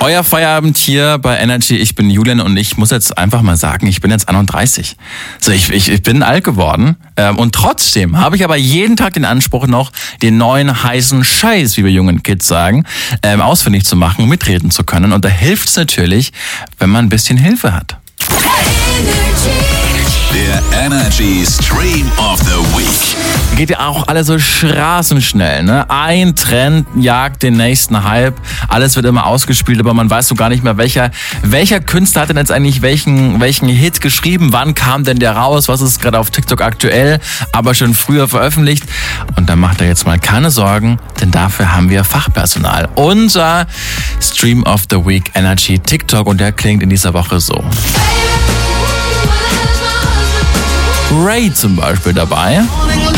Euer Feierabend hier bei Energy. Ich bin Julian und ich muss jetzt einfach mal sagen, ich bin jetzt 31. So, ich bin alt geworden und trotzdem habe ich aber jeden Tag den Anspruch noch, den neuen heißen Scheiß, wie wir jungen Kids sagen, ausfindig zu machen, mitreden zu können. Und da hilft es natürlich, wenn man ein bisschen Hilfe hat. Der Energy Stream of the Week. Geht ja auch alle so straßenschnell, ne? Ein Trend jagt den nächsten Hype. Alles wird immer ausgespielt, aber man weiß so gar nicht mehr, welcher Künstler hat denn jetzt eigentlich welchen Hit geschrieben? Wann kam denn der raus? Was ist gerade auf TikTok aktuell, aber schon früher veröffentlicht? Und da macht er jetzt mal keine Sorgen, denn dafür haben wir Fachpersonal. Unser Stream of the Week Energy TikTok und der klingt in dieser Woche so. Ray zum Beispiel dabei.